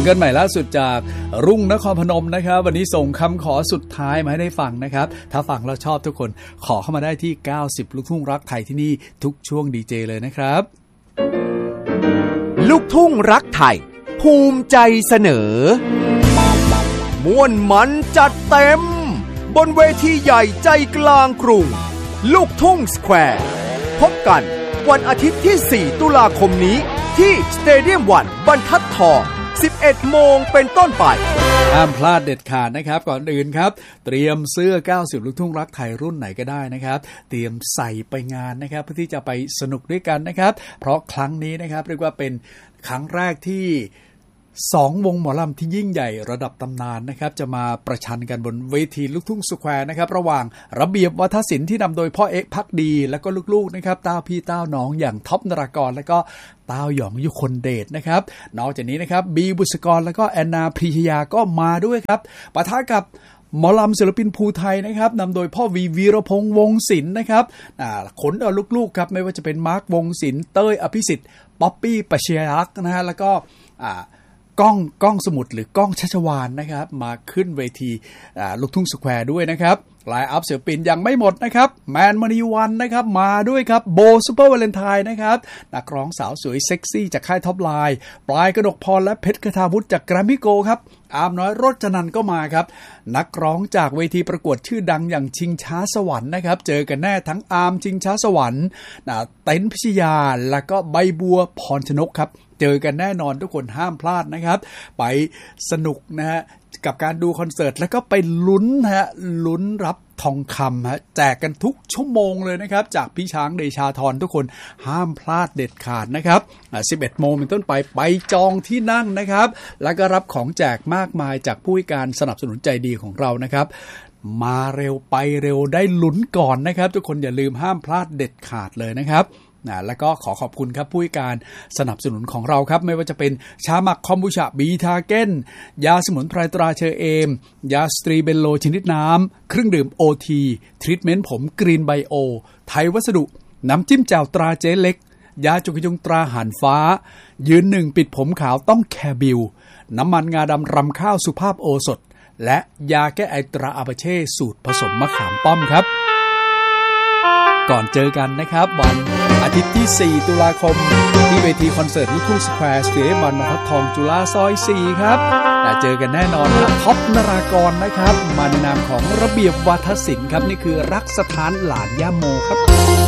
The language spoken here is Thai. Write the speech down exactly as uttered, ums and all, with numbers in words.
กิลใหม่ล่าสุดจากรุ่งนครพนมนะครับวันนี้ส่งคำขอสุดท้ายมาให้ได้ฟังนะครับถ้าฟังแล้วชอบทุกคนขอเข้ามาได้ที่เก้าสิบลูกทุ่งรักไทยที่นี่ทุกช่วงดีเจเลยนะครับลูกทุ่งรักไทยภูมิใจเสนอม่วนมันจัดเต็มบนเวทีใหญ่ใจกลางกรุงลูกทุ่งสแควร์พบกันวันอาทิตย์ที่สี่ตุลาคมนี้ที่สเตเดียมวันบรรทัดทองสิบเอ็ดโมงเป็นต้นไปห้ามพลาดเด็ดขาดนะครับก่อนอื่นครับเตรียมเสื้อเก้าสิบลูกทุ่งรักไทยรุ่นไหนก็ได้นะครับเตรียมใส่ไปงานนะครับเพื่อที่จะไปสนุกด้วยกันนะครับเพราะครั้งนี้นะครับเรียกว่าเป็นครั้งแรกที่สองวงหมอลำที่ยิ่งใหญ่ระดับตำนานนะครับจะมาประชันกันบนเวทีลูกทุ่งสแควร์นะครับระหว่างระเบียบวัฒนศิลป์ที่นำโดยพ่อเอกภักดีแล้วก็ลูกๆนะครับต้าพี่ต้าน้องอย่างท็อปนรากรแล้วก็ต้าหยองยุคนเดชนะครับนอกจากนี้นะครับบีบุษกรแล้วก็แอนนาพริชยาก็มาด้วยครับปะทะกับหมอลำศิลปินภูไทยนะครับนำโดยพ่อวีวีรพงษ์วงศิลป์นะครับขนเอาลูกๆครับไม่ว่าจะเป็นมาร์ควงศิลป์เต้ยอภิสิทธิ์ป๊อปปี้ปเชียรักษ์นะฮะแล้วก็ก้องก้องสมุทรหรือก้องชัชวาล นะครับมาขึ้นเวทีลูกทุ่งสแควร์ด้วยนะครับไลน์อัพศิลปินยังไม่หมดนะครับแมนมณีวันนะครับมาด้วยครับโบซูเปอร์วาเลนไทน์นะครับนักร้องสาวสวยเซ็กซี่จากค่ายท็อปไลน์ปลายกนกพรและเพชรคทาวุฒิจากแกรมมี่โกลด์ครับอาร์มน้อยรจนันท์ก็มาครับนักร้องจากเวทีประกวดชื่อดังอย่างชิงช้าสวรรค์นะครับเจอกันแน่ทั้งอาร์มชิงช้าสวรรค์เต็นท์พิชยาแล้วก็ใบบัวพรชนกครับเจอกันแน่นอนทุกคนห้ามพลาดนะครับไปสนุกนะฮะกับการดูคอนเสิร์ตแล้วก็ไปลุ้นฮะลุ้นรับทองคำฮะแจกกันทุกชั่วโมงเลยนะครับจากพี่ช้างเดชาธรทุกคนห้ามพลาดเด็ดขาดนะครับสิบเอ็ดโมงเป็นต้นไปไปจองที่นั่งนะครับแล้วก็รับของแจกมากมายจากผู้ให้การสนับสนุนใจดีของเรานะครับมาเร็วไปเร็วได้ลุ้นก่อนนะครับทุกคนอย่าลืมห้ามพลาดเด็ดขาดเลยนะครับนะแล้วก็ขอขอบคุณครับผู้ให้การสนับสนุนของเราครับไม่ว่าจะเป็นชาหมักคอมบูชาบีทาเก้นยาสมุนไพรตราเชอเอมยาสตรีเบนโลชนิดน้ำเครื่องดื่มโอทีทรีทเมนต์ผมกรีนไบโอไทยวัสดุน้ำจิ้มแจ่วตราเจ๊เล็กยาจุกยุงตราหานฟ้ายืนหนึ่งปิดผมขาวต้องแคบิลน้ำมันงาดำรำข้าวสุภาพโอสถและยาแก้ไอตราอาปาเช่สูตรผสมมะขามป้อมครับก่อนเจอกันนะครับวันอาทิตย์ที่สี่ตุลาคมที่เวทีคอนเสิร์ตลูกทุ่งสแควร์สเตเดียมวันบรรทัดทองจุฬาซอยสี่ครับแต่เจอกันแน่นอนครับท็อปนรากรนะครับมาในนามของระเบียบวาทศิลป์ครับนี่คือรักสถานหลานย่าโมครับ